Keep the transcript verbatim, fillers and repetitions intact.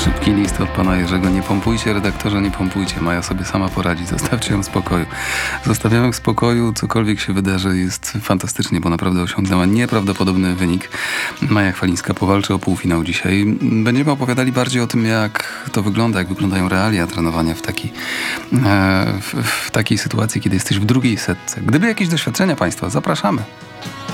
Szybki list od pana Jerzego. Nie pompujcie, redaktorze, nie pompujcie. Maja sobie sama poradzi. Zostawcie ją w spokoju. Zostawiamy w spokoju. Cokolwiek się wydarzy, jest fantastycznie, bo naprawdę osiągnęła nieprawdopodobny wynik. Maja Chwalińska powalczy o półfinał dzisiaj. Będziemy opowiadali bardziej o tym, jak to wygląda, jak wyglądają realia trenowania w, taki, w, w takiej sytuacji, kiedy jesteś w drugiej setce. Gdyby jakieś doświadczenia państwa, zapraszamy.